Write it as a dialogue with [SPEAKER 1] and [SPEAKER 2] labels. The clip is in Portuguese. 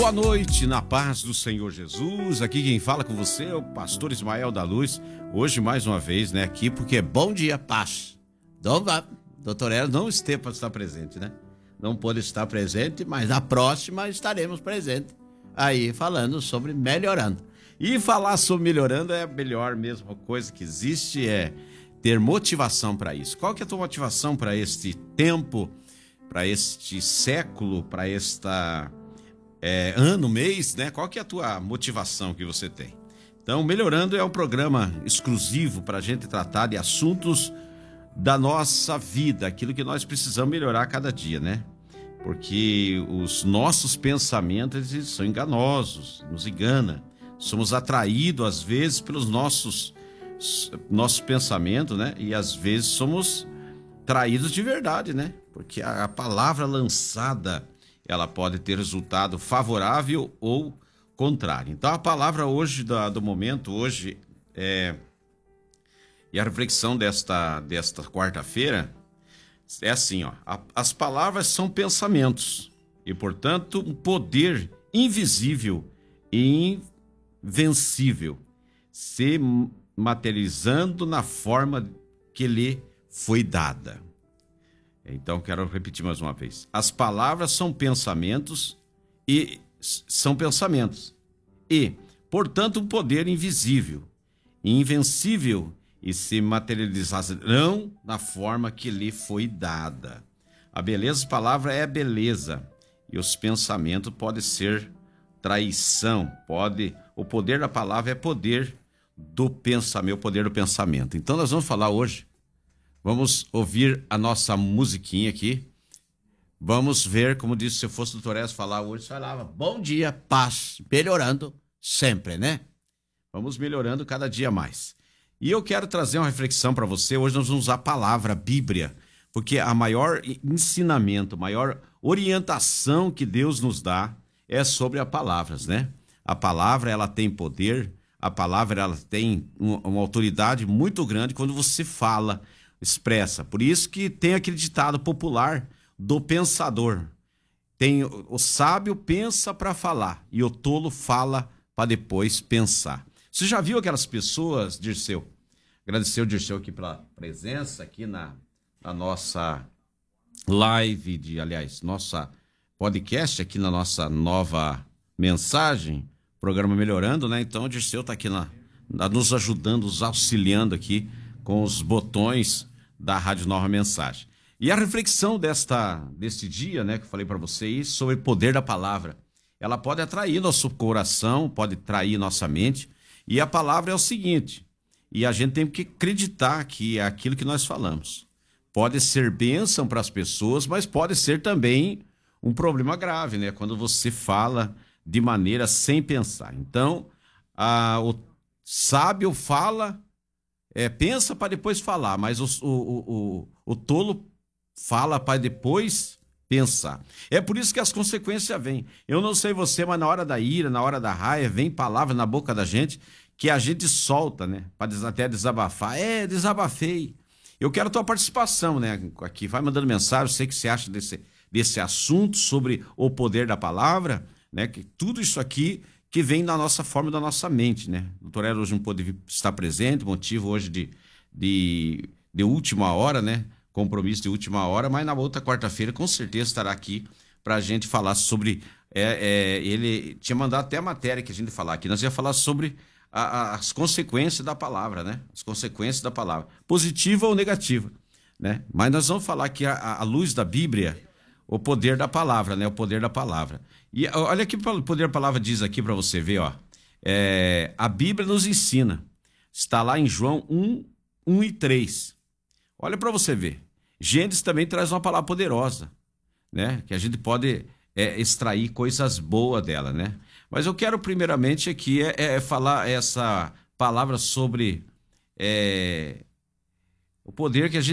[SPEAKER 1] Boa noite, na paz do Senhor Jesus. Aqui quem fala com você é o pastor Ismael da Luz. Hoje mais uma vez, né, aqui porque é bom dia, paz. Doutor Eros não esteve para estar presente, né? Não pôde estar presente, mas na próxima estaremos presentes. Aí falando sobre melhorando. E falar sobre melhorando é a melhor mesma coisa que existe, é ter motivação para isso. Qual que é a tua motivação para este tempo, para este século, para esta ano, mês, né? Qual que é a tua motivação que você tem? Então, Melhorando é um programa exclusivo para a gente tratar de assuntos da nossa vida, aquilo que nós precisamos melhorar cada dia, né? Porque os nossos pensamentos eles são enganosos, nos engana. Somos atraídos, às vezes, pelos nossos pensamentos, né? E, às vezes, somos traídos de verdade, né? Porque a palavra lançada, ela pode ter resultado favorável ou contrário. Então, a palavra hoje, do momento, hoje, e a reflexão desta quarta-feira é assim, ó. As palavras são pensamentos e, portanto, um poder invisível e invencível, se materializando na forma que lhe foi dada. Então, quero repetir mais uma vez. As palavras são pensamentos e, portanto, um poder invisível e invencível e se materializarão na forma que lhe foi dada. A beleza da palavra é beleza e os pensamentos podem ser traição. O poder da palavra é poder do pensamento, o poder do pensamento. Então, nós vamos falar hoje. Vamos ouvir a nossa musiquinha aqui. Vamos ver, como disse, se eu fosse o doutor Eros falar hoje, falava, bom dia, paz, melhorando sempre, né? Vamos melhorando cada dia mais. E eu quero trazer uma reflexão para você. Hoje nós vamos usar a palavra, a Bíblia, porque a maior ensinamento, a maior orientação que Deus nos dá é sobre as palavras, né? A palavra, ela tem poder, a palavra, ela tem uma autoridade muito grande quando você fala, expressa. Por isso que tem aquele ditado popular do pensador. Tem o sábio pensa para falar e o tolo fala para depois pensar. Você já viu aquelas pessoas, Dirceu? Agradecer o Dirceu aqui pela presença aqui na nossa live, nossa podcast aqui na nossa nova mensagem, programa Melhorando, né? Então o Dirceu está aqui nos ajudando, nos auxiliando aqui com os botões da Rádio Nova Mensagem. E a reflexão deste dia, né, que eu falei para vocês, sobre o poder da palavra. Ela pode atrair nosso coração, pode atrair nossa mente. E a palavra é o seguinte, e a gente tem que acreditar que é aquilo que nós falamos. Pode ser bênção para as pessoas, mas pode ser também um problema grave, né? Quando você fala de maneira sem pensar. Então, o sábio fala, pensa para depois falar, mas o tolo fala para depois pensar. É por isso que as consequências vêm. Eu não sei você, mas na hora da ira, na hora da raiva, vem palavra na boca da gente que a gente solta, né? Para até desabafar. Desabafei. Eu quero a tua participação, né? Aqui, vai mandando mensagem, eu sei o que você acha desse assunto sobre o poder da palavra, né? Que tudo isso aqui que vem da nossa forma, da nossa mente, né? O doutor Eros hoje não pôde estar presente, motivo hoje de última hora, né? Compromisso de última hora, mas na outra quarta-feira com certeza estará aqui para a gente falar sobre, ele tinha mandado até a matéria que a gente falar aqui, nós ia falar sobre as consequências da palavra, né? As consequências da palavra, positiva ou negativa, né? Mas nós vamos falar aqui à luz da Bíblia, o poder da palavra, né? O poder da palavra. E olha aqui o poder da palavra diz aqui para você ver, ó. A Bíblia nos ensina, está lá em João 1 e 3. Olha para você ver. Gênesis também traz uma palavra poderosa, né? Que a gente pode extrair coisas boas dela, né? Mas eu quero primeiramente aqui falar essa palavra sobre o poder que a gente